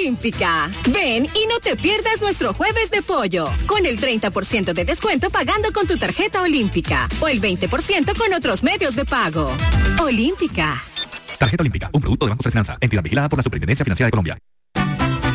Olímpica. Ven y no te pierdas nuestro jueves de pollo, con el 30% de descuento pagando con tu tarjeta Olímpica o el 20% con otros medios de pago. Olímpica. Tarjeta Olímpica, un producto de Banco de Finanza, entidad vigilada por la Superintendencia Financiera de Colombia.